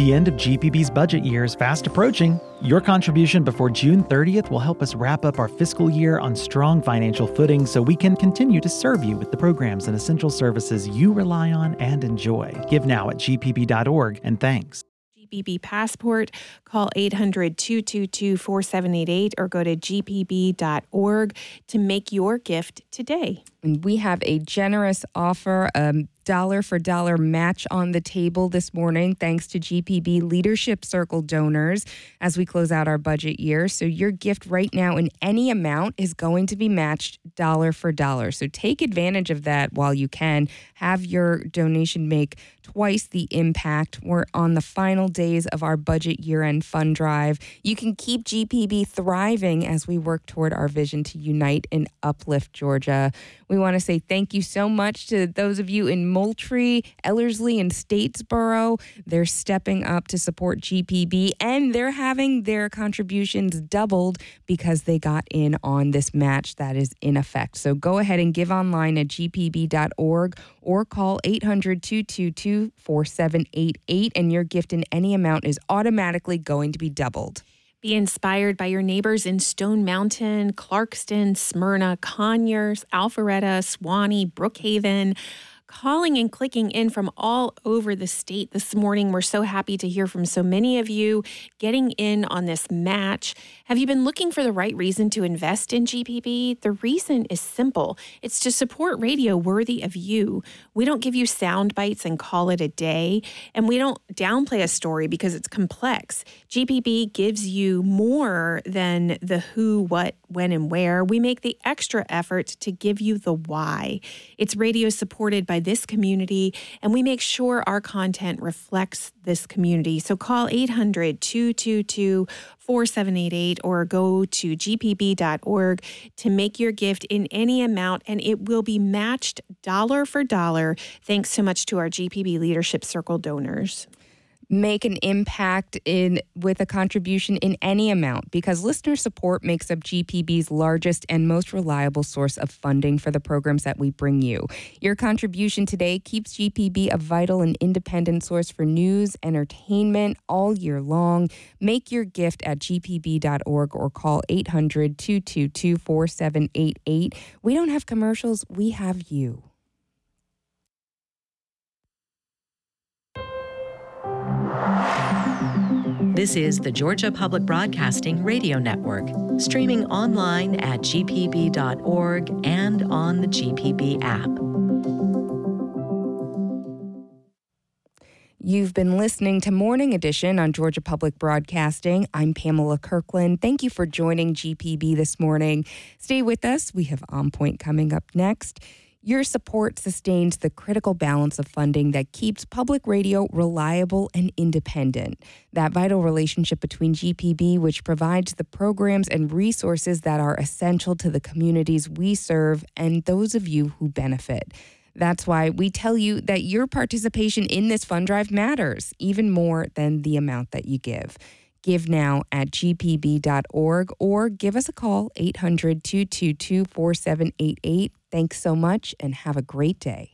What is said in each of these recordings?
The end of GPB's budget year is fast approaching. Your contribution before June 30th will help us wrap up our fiscal year on strong financial footing so we can continue to serve you with the programs and essential services you rely on and enjoy. Give now at gpb.org, and thanks. GPB Passport, call 800-222-4788 or go to gpb.org to make your gift today. And we have a generous offer, dollar for dollar match on the table this morning, thanks to GPB Leadership Circle donors as we close out our budget year. So your gift right now in any amount is going to be matched dollar for dollar. So take advantage of that while you can. Have your donation make twice the impact. We're on the final days of our budget year-end fund drive. You can keep GPB thriving as we work toward our vision to unite and uplift Georgia. We want to say thank you so much to those of you in Moultrie, Ellerslie, and Statesboro. They're stepping up to support GPB, and they're having their contributions doubled because they got in on this match that is in effect. So go ahead and give online at gpb.org or call 800-222-4788, and your gift in any amount is automatically going to be doubled. Be inspired by your neighbors in Stone Mountain, Clarkston, Smyrna, Conyers, Alpharetta, Suwanee, Brookhaven. Calling and clicking in from all over the state this morning. We're so happy to hear from so many of you getting in on this match. Have you been looking for the right reason to invest in GPB? The reason is simple. It's to support radio worthy of you. We don't give you sound bites and call it a day, and we don't downplay a story because it's complex. GPB gives you more than the who, what, when, and where. We make the extra effort to give you the why. It's radio supported by this community, and we make sure our content reflects this community. So call 800-222-4788 or go to gpb.org to make your gift in any amount, and it will be matched dollar for dollar. Thanks so much to our GPB Leadership Circle donors. Make an impact with a contribution in any amount, because listener support makes up GPB's largest and most reliable source of funding for the programs that we bring you. Your contribution today keeps GPB a vital and independent source for news, entertainment all year long. Make your gift at gpb.org or call 800-222-4788. We don't have commercials, we have you. This is the Georgia Public Broadcasting Radio Network, streaming online at gpb.org and on the GPB app. You've been listening to Morning Edition on Georgia Public Broadcasting. I'm Pamela Kirkland. Thank you for joining GPB this morning. Stay with us. We have On Point coming up next. Your support sustains the critical balance of funding that keeps public radio reliable and independent. That vital relationship between GPB, which provides the programs and resources that are essential to the communities we serve and those of you who benefit. That's why we tell you that your participation in this fund drive matters, even more than the amount that you give. Give now at gpb.org or give us a call, 800-222-4788. Thanks so much and have a great day.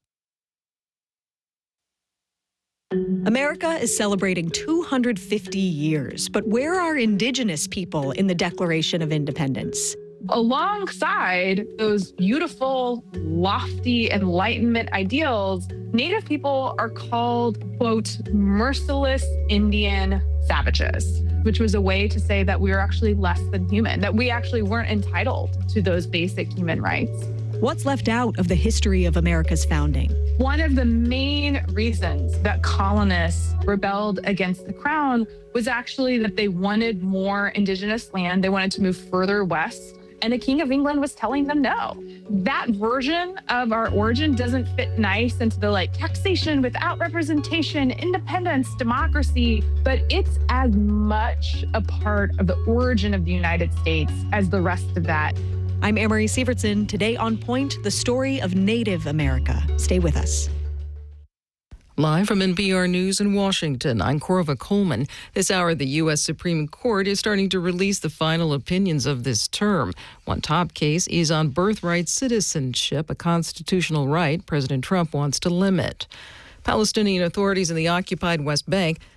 America is celebrating 250 years, but where are Indigenous people in the Declaration of Independence? Alongside those beautiful, lofty Enlightenment ideals, Native people are called, quote, merciless Indian savages, which was a way to say that we were actually less than human, that we actually weren't entitled to those basic human rights. What's left out of the history of America's founding? One of the main reasons that colonists rebelled against the crown was actually that they wanted more Indigenous land. They wanted to move further west. And the King of England was telling them no. That version of our origin doesn't fit nice into the taxation without representation, independence, democracy, but it's as much a part of the origin of the United States as the rest of that. I'm Amory Sievertson. Today on Point, the story of Native America. Stay with us. Live from NPR News in Washington, I'm Corva Coleman. This hour, the U.S. Supreme Court is starting to release the final opinions of this term. One top case is on birthright citizenship, a constitutional right President Trump wants to limit. Palestinian authorities in the occupied West Bank